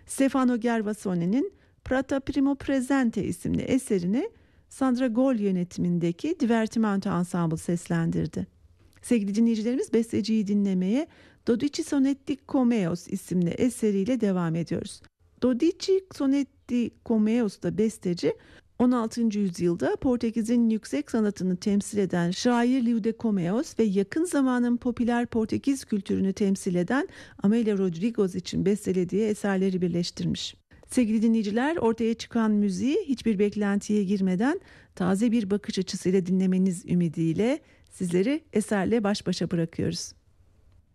Stefano Gervasone'nin Prata Primo Presente isimli eserini Sandra Gol yönetimindeki Divertimento Ensemble seslendirdi. Sevgili dinleyicilerimiz, besteciyi dinlemeye Dodici Sonetti Comeos isimli eseriyle devam ediyoruz. Dodici Sonetti Comeos'ta besteci 16. yüzyılda Portekiz'in yüksek sanatını temsil eden şair Liu de Comeos ve yakın zamanın popüler Portekiz kültürünü temsil eden Amélia Rodrigues için bestelediği eserleri birleştirmiş. Sevgili dinleyiciler, ortaya çıkan müziği hiçbir beklentiye girmeden taze bir bakış açısıyla dinlemeniz ümidiyle sizleri eserle baş başa bırakıyoruz.